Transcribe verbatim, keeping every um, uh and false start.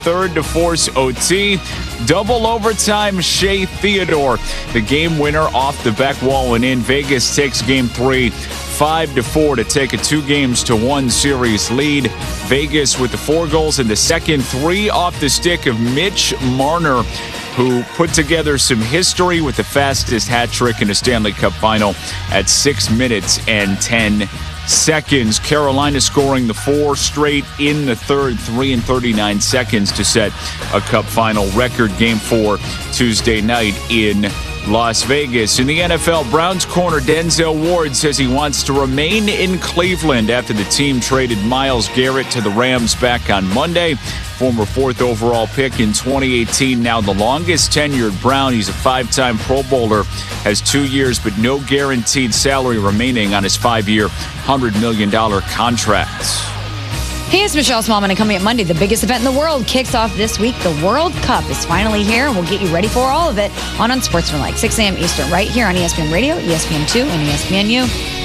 third to force O T. Double overtime, Shea Theodore, the game winner off the back wall and in. Vegas takes game three, five to four to take a two games to one series lead. Vegas with the four goals in the second, three off the stick of Mitch Marner, who put together some history with the fastest hat trick in a Stanley Cup final at six minutes and ten seconds. Carolina scoring the four straight in the third, three and thirty-nine seconds to set a Cup final record. Game four Tuesday night in Las Vegas. In the N F L, Browns corner Denzel Ward says he wants to remain in Cleveland after the team traded Myles Garrett to the Rams back on Monday. Former fourth overall pick in twenty eighteen, now the longest tenured Brown. He's a five-time Pro Bowler, has two years but no guaranteed salary remaining on his five-year, one hundred million dollars contract. Hey, it's Michelle Smallman, and coming up Monday, the biggest event in the world kicks off this week. The World Cup is finally here, and we'll get you ready for all of it on Unsportsmanlike, six a.m. Eastern, right here on E S P N Radio, E S P N two, and E S P N U.